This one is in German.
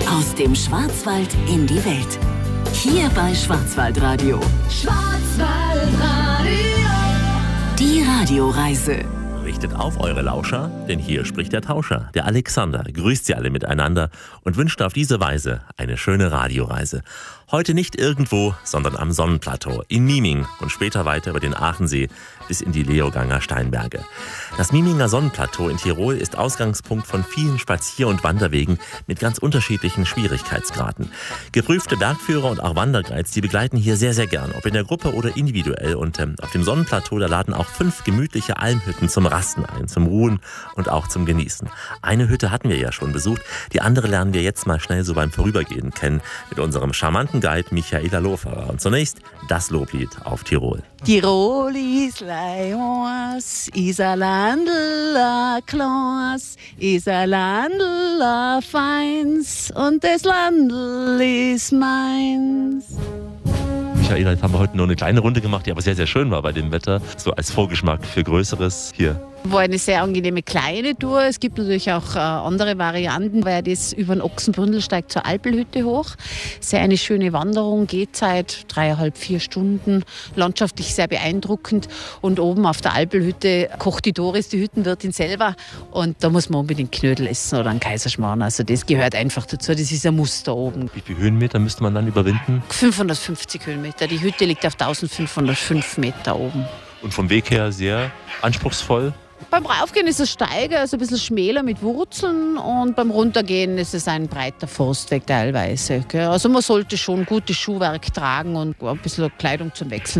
Aus dem Schwarzwald in die Welt. Hier bei Schwarzwaldradio. Schwarzwaldradio. Die Radioreise. Richtet auf eure Lauscher, denn hier spricht der Tauscher, der Alexander, grüßt sie alle miteinander und wünscht auf diese Weise eine schöne Radioreise. Heute nicht irgendwo, sondern am Sonnenplateau in Miming und später weiter über den Aachensee bis in die Leoganger Steinberge. Das Miminger Sonnenplateau in Tirol ist Ausgangspunkt von vielen Spazier- und Wanderwegen mit ganz unterschiedlichen Schwierigkeitsgraden. Geprüfte Bergführer und auch Wanderguides, die begleiten hier sehr, sehr gern, ob in der Gruppe oder individuell. Und auf dem Sonnenplateau, da laden auch 5 gemütliche Almhütten zum Rasten ein, zum Ruhen und auch zum Genießen. Eine Hütte hatten wir ja schon besucht, die andere lernen wir jetzt mal schnell so beim Vorübergehen kennen mit unserem charmanten Guide Michaela Loferer. Und zunächst das Loblied auf Tirol. Tirol ist Leihors, is a Landl a Klaus, is a Landl a Feins und das Landl ist meins. Michaela, jetzt haben wir heute nur eine kleine Runde gemacht, die aber sehr, sehr schön war bei dem Wetter. So als Vorgeschmack für Größeres hier. War eine sehr angenehme kleine Tour. Es gibt natürlich auch andere Varianten, weil das über den Ochsenbründel steigt zur Alpelhütte hoch. Sehr eine schöne Wanderung, geht seit 3,5-4 Stunden. Landschaftlich sehr beeindruckend. Und oben auf der Alpelhütte kocht die Doris, die Hüttenwirtin selber. Und da muss man unbedingt Knödel essen oder einen Kaiserschmarrn. Also das gehört einfach dazu. Das ist ein Muster oben. Wie viele Höhenmeter müsste man dann überwinden? 550 Höhenmeter. Die Hütte liegt auf 1505 Meter oben. Und vom Weg her sehr anspruchsvoll? Beim Raufgehen ist es steiger, also ein bisschen schmäler mit Wurzeln, und beim Runtergehen ist es ein breiter Forstweg teilweise. Also man sollte schon gutes Schuhwerk tragen und ein bisschen Kleidung zum Wechseln.